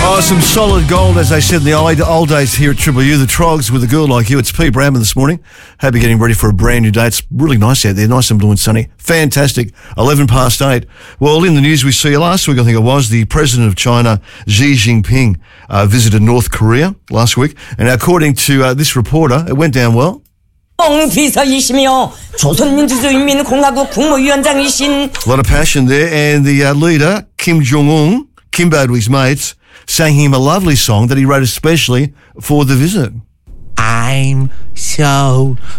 Oh, some solid gold, as they said in the old days here at Triple U. The Trogs with a girl like you. It's Pete Bramman this morning. Hope you're getting ready for a brand new day. It's really nice out there. Nice and blue and sunny. Fantastic. 8:11. Well, in the news we see last week, I think it was, the president of China, Xi Jinping, visited North Korea last week. And according to this reporter, it went down well. A lot of passion there. And the leader, Kim Jong-un, Kimbo to his mates, sang him a lovely song that he wrote especially for the visit. I'm so